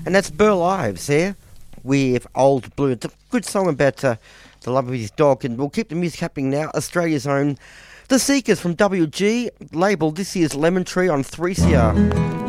And that's Burl Ives there with Old Blue. It's a good song about the love of his dog. And we'll keep the music happening now. Australia's own The Seekers from WG label. This is Lemon Tree on 3CR.